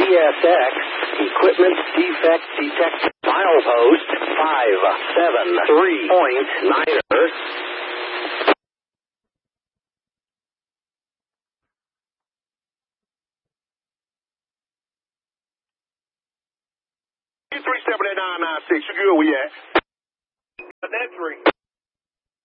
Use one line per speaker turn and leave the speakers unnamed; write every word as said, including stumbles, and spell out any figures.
S X, equipment defect detected. Milepost five seven three point niner.
three seven eight nine nine six, you good where you at? That's three.